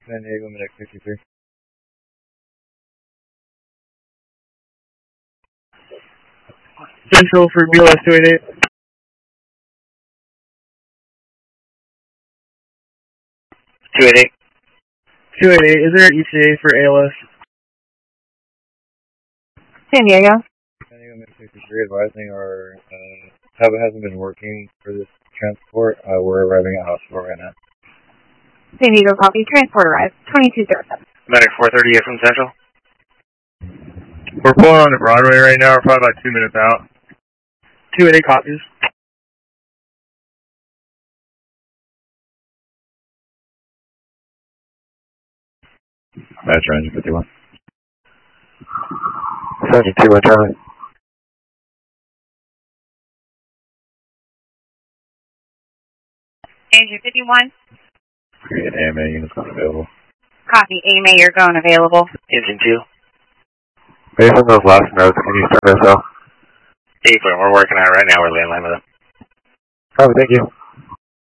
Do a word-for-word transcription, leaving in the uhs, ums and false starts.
San Diego, Medic fifty-three. Central for B L S two eighty-eight. two eighty-eight. two eighty-eight, is there an E T A for A L S? San Diego. San Diego, Medic fifty-three, advising our uh, tab hasn't been working for this transport. Uh, we're arriving at hospital right now. San Diego copy. Transport arrived. twenty-two oh seven. Medic four thirty-eight from Central. We're pulling on the Broadway right now. We're probably about two minutes out. two eighty-eight copies. Metro engine fifty-one. seventy-two, one Charlie. Engine fifty-one. Create A M A units not available. Copy. A M A, you're going available. Engine two. Based on those last notes, can you start us off? April, we're working on it right now. We're laying line with them. Oh, thank you.